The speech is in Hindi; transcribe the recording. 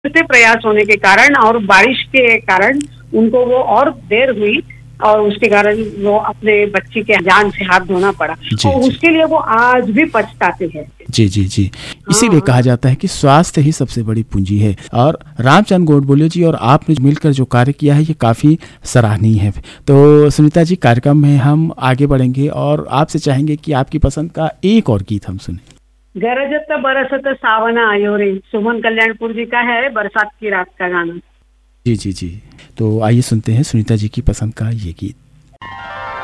से प्रयास होने के कारण और बारिश के कारण उनको वो और देर हुई और उसके कारण वो अपने बच्ची के जान से हाथ धोना पड़ा जी और जी उसके लिए वो आज भी पछताते हैं। जी जी जी। इसीलिए हाँ, कहा जाता है कि स्वास्थ्य ही सबसे बड़ी पूंजी है। और रामचंद्र गोडबोले जी और आपने मिलकर जो कार्य किया है ये काफ़ी सराहनीय है। तो सुनीता जी, कार्यक्रम में हम आगे बढ़ेंगे और आपसे चाहेंगे कि आपकी पसंद का एक और गीत हम सुने। गरजत बरसत सावन आयो रे, सुमन कल्याणपुर जी का है, बरसात की रात का गाना। जी जी जी। तो आइए सुनते हैं सुनीता जी की पसंद का ये गीत।